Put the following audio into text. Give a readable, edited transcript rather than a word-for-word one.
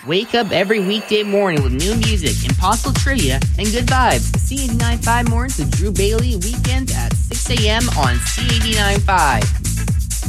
Wake up every weekday morning with new music, impossible trivia, and good vibes. C89.5 Mornings with Drew Bailey, weekends at 6 a.m. on C89.5.